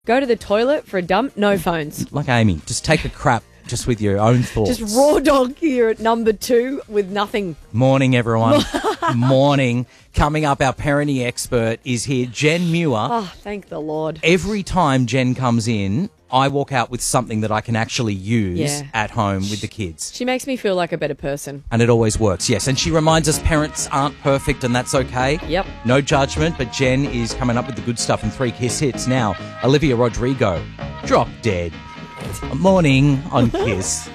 Go to the toilet for a dump, no phones. Like Amy, just take a crap just with your own thoughts. Just raw dog here at number 2 with nothing. Morning, everyone. Morning. Coming up, our parenting expert is here, Jen Muir. Oh, thank the Lord. Every time Jen comes in, I walk out with something that I can actually use at home with the kids. She makes me feel like a better person. And it always works, yes. And she reminds us parents aren't perfect and that's okay. Yep. No judgment, but Jen is coming up with the good stuff and 3 Kiss hits now. Olivia Rodrigo, Drop Dead. Morning on Kiss.